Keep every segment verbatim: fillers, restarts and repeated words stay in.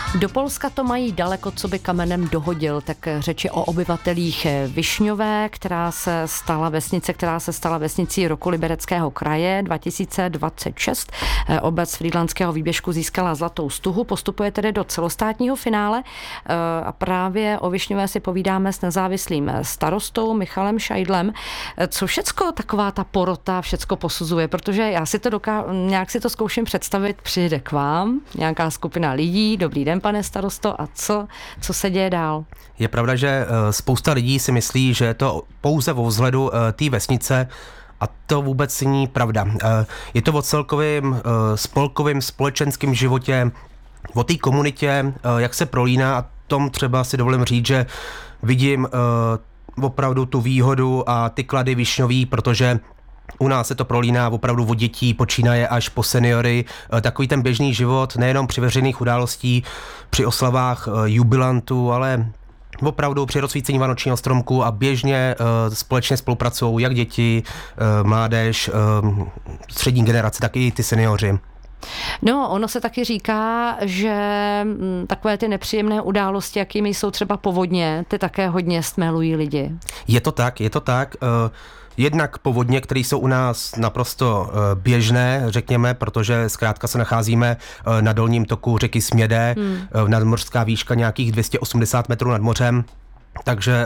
Do Polska to mají daleko, co by kamenem dohodil, tak řeči o obyvatelích Višňové, která se stala vesnice, která se stala vesnicí roku Libereckého kraje dva tisíce dvacet šest. Obec Frýdlantského výběžku získala zlatou stuhu, postupuje tedy do celostátního finále a právě o Višňové si povídáme s nezávislým starostou Michalem Šajdlem. Co všecko taková ta porota všecko posuzuje, protože já si to doká- nějak si to zkouším představit, přijde k vám nějaká skupina lidí, dobrý den, pane starosto, a co, co se děje dál? Je pravda, že spousta lidí si myslí, že je to pouze o vzhledu té vesnice, a to vůbec není pravda. Je to o celkovém spolkovém společenském životě, o té komunitě, jak se prolíná, a tom třeba si dovolím říct, že vidím opravdu tu výhodu a ty klady Višňový, protože u nás se to prolíná opravdu od dětí, počínaje až po seniory. Takový ten běžný život, nejenom při veřejných událostí, při oslavách jubilantů, ale opravdu při rozsvícení vánočního stromku a běžně uh, společně spolupracují jak děti, uh, mládež, uh, střední generace, tak i ty seniori. No, ono se taky říká, že m, takové ty nepříjemné události, jakými jsou třeba povodně, ty také hodně stmelují lidi. Je to tak, je to tak. Uh, Jednak povodně, které jsou u nás naprosto běžné, řekněme, protože zkrátka se nacházíme na dolním toku řeky Smědé, hmm. nadmořská výška nějakých dvě stě osmdesát metrů nad mořem, takže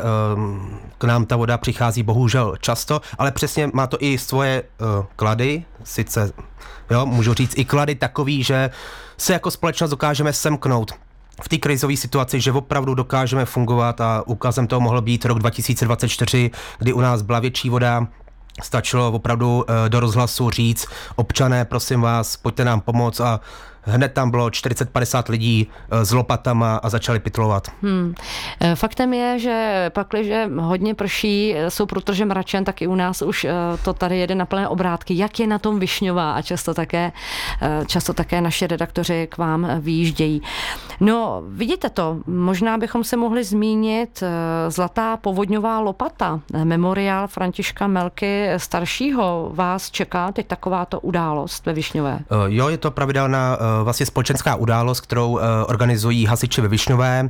k nám ta voda přichází bohužel často, ale přesně má to i svoje klady, sice, jo, můžu říct i klady takový, že se jako společnost dokážeme semknout v té krizové situaci, že opravdu dokážeme fungovat, a ukazem toho mohl být rok dva tisíce dvacet čtyři, kdy u nás byla větší voda. Stačilo opravdu do rozhlasu říct: občané, prosím vás, pojďte nám pomoct, a hned tam bylo čtyřicet padesát lidí s lopatama a začali pytlovat. Hmm. Faktem je, že pakliže hodně prší, jsou protože mračen, tak i u nás už to tady jede na plné obrátky. Jak je na tom Višňová? A často také, často také naši redaktoři k vám vyjíždějí. No, vidíte to, možná bychom se mohli zmínit zlatá povodňová lopata. Memoriál Františka Melky staršího. Vás čeká teď takováto událost ve Višňové? Jo, je to pravidelná vlastně společenská událost, kterou organizují hasiči ve Višňové.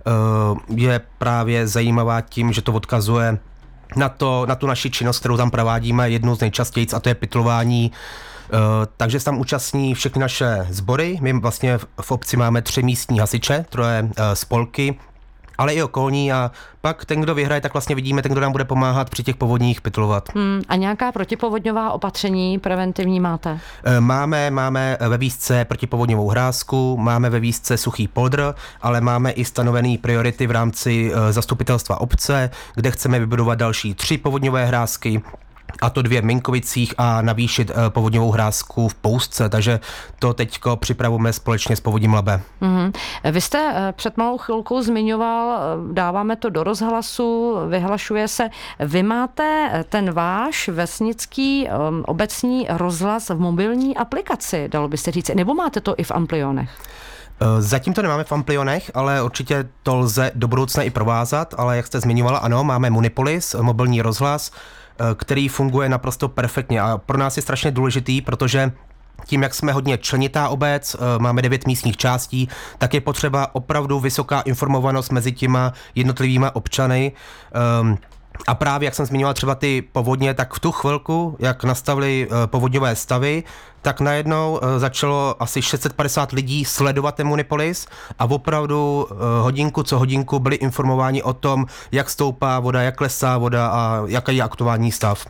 Je právě zajímavá tím, že to odkazuje na, to, na tu naši činnost, kterou tam provádíme, jednu z nejčastěji, a to je pytlování. Takže se tam účastní všechny naše sbory. My vlastně v obci máme tři místní hasiče, troje spolky, ale i okolní, a pak ten, kdo vyhraje, tak vlastně vidíme ten, kdo nám bude pomáhat při těch povodních pytlovat. Hmm, a nějaká protipovodňová opatření preventivní máte? Máme, máme ve výzce protipovodňovou hrázku, máme ve výzce suchý poldr, ale máme i stanovené priority v rámci zastupitelstva obce, kde chceme vybudovat další tři povodňové hrázky, a to dvě v Minkovicích, a navýšit povodňovou hrázku v Poustce, takže to teďko připravujeme společně s Povodím Labe. Mm-hmm. Vy jste před malou chvilkou zmiňoval, dáváme to do rozhlasu, vyhlašuje se. Vy máte ten váš vesnický um, obecní rozhlas v mobilní aplikaci, dalo by se říct, nebo máte to i v amplionech? Zatím to nemáme v amplionech, ale určitě to lze do budoucna i provázat, ale jak jste zmiňovala, ano, máme Munipolis, mobilní rozhlas, který funguje naprosto perfektně, a pro nás je strašně důležitý, protože tím, jak jsme hodně členitá obec, máme devět místních částí, tak je potřeba opravdu vysoká informovanost mezi těma jednotlivýma občany. A právě, jak jsem zmiňoval třeba ty povodně, tak v tu chvilku, jak nastavili povodňové stavy, tak najednou začalo asi šest set padesát lidí sledovat ten Munipolis, a opravdu hodinku co hodinku byli informováni o tom, jak stoupá voda, jak klesá voda a jaký je aktuální stav.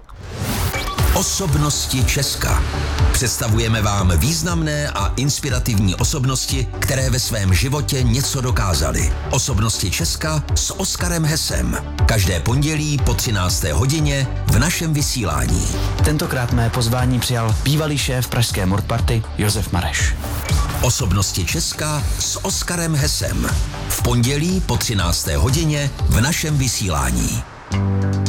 Osobnosti Česka. Představujeme vám významné a inspirativní osobnosti, které ve svém životě něco dokázaly. Osobnosti Česka s Oskarem Hesem. Každé pondělí po třinácté hodině v našem vysílání. Tentokrát mé pozvání přijal bývalý šéf pražské Mordparty Josef Mareš. Osobnosti Česka s Oskarem Hesem. V pondělí po třinácté hodině v našem vysílání.